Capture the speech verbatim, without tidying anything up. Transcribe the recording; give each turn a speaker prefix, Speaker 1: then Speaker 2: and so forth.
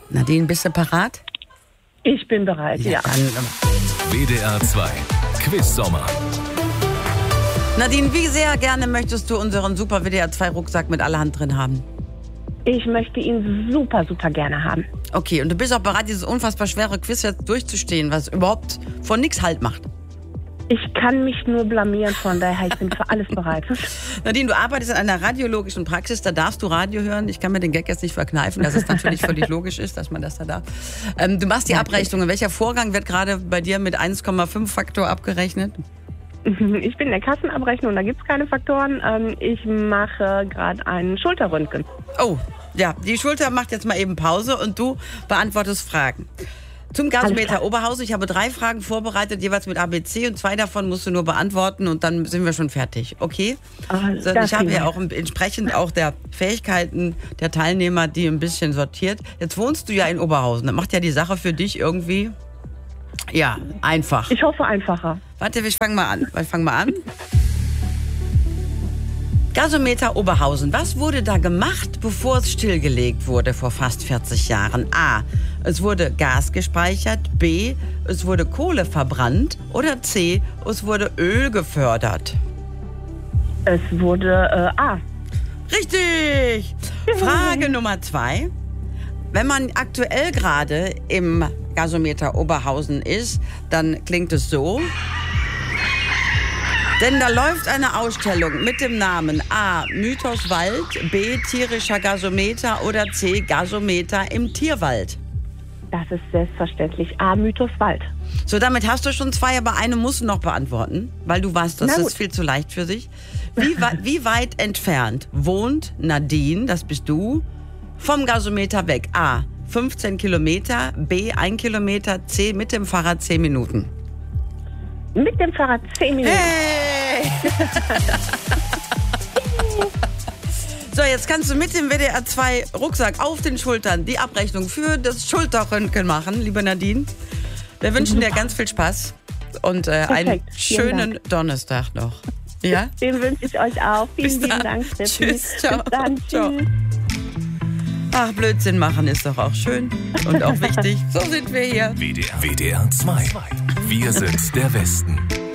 Speaker 1: Nadine, bist du parat?
Speaker 2: Ich bin bereit, ja. ja.
Speaker 1: Dann,
Speaker 3: W D R zwei Quiz-Sommer.
Speaker 1: Nadine, wie sehr gerne möchtest du unseren super W D R zwei Rucksack mit allerhand drin haben?
Speaker 2: Ich möchte ihn super, super gerne haben.
Speaker 1: Okay, und du bist auch bereit, dieses unfassbar schwere Quiz jetzt durchzustehen, was überhaupt von nichts Halt macht?
Speaker 2: Ich kann mich nur blamieren, von daher ich bin für alles bereit.
Speaker 1: Nadine, du arbeitest in einer radiologischen Praxis, da darfst du Radio hören. Ich kann mir den Gag jetzt nicht verkneifen, dass es natürlich völlig logisch ist, dass man das da darf. Ähm, du machst die Abrechnungen. Welcher Vorgang wird gerade bei dir mit eins Komma fünf Faktor abgerechnet?
Speaker 2: Ich bin in der Kassenabrechnung, da gibt es keine Faktoren. Ich mache gerade einen Schulterröntgen.
Speaker 1: Oh, ja, die Schulter macht jetzt mal eben Pause und du beantwortest Fragen. Zum Gasometer Oberhausen. Ich habe drei Fragen vorbereitet, jeweils mit A B C und zwei davon musst du nur beantworten und dann sind wir schon fertig, okay?
Speaker 2: Oh,
Speaker 1: so, ich habe ja auch entsprechend auch der Fähigkeiten der Teilnehmer, die ein bisschen sortiert. Jetzt wohnst du ja in Oberhausen. Das macht ja die Sache für dich irgendwie, ja, einfach.
Speaker 2: Ich hoffe einfacher.
Speaker 1: Warte, ich fange mal an. Ich fange mal an. Gasometer Oberhausen. Was wurde da gemacht, bevor es stillgelegt wurde vor fast vierzig Jahren? A. Es wurde Gas gespeichert. B. Es wurde Kohle verbrannt. Oder C. Es wurde Öl gefördert.
Speaker 2: Es wurde äh, A.
Speaker 1: Richtig! Frage Nummer zwei. Wenn man aktuell gerade im Gasometer Oberhausen ist, dann klingt es so. Denn da läuft eine Ausstellung mit dem Namen A. Mythos Wald, B. Tierischer Gasometer oder C. Gasometer im Tierwald.
Speaker 2: Das ist selbstverständlich A. Mythos Wald.
Speaker 1: So, damit hast du schon zwei, aber eine musst du noch beantworten, weil du weißt, das
Speaker 2: Na
Speaker 1: ist viel zu leicht für sich. Wie, wie weit entfernt wohnt Nadine, das bist du, vom Gasometer weg? A. fünfzehn Kilometer, B. ein Kilometer, C. mit dem Fahrrad zehn Minuten.
Speaker 2: Mit dem Fahrrad zehn Minuten.
Speaker 1: Hey! So, jetzt kannst du mit dem W D R zwei Rucksack auf den Schultern die Abrechnung für das Schulterröntgen machen, liebe Nadine. Wir wünschen dir ganz viel Spaß und äh, einen schönen Donnerstag noch. Ja?
Speaker 2: Den wünsche ich euch auch. Vielen lieben Dank, Steffi.
Speaker 1: Tschüss, ciao.
Speaker 2: Bis dann.
Speaker 1: Ciao.
Speaker 2: Tschüss.
Speaker 1: Ach, Blödsinn machen ist doch auch schön und auch wichtig. So sind wir hier.
Speaker 3: W D R zwei. Wir sind der Westen.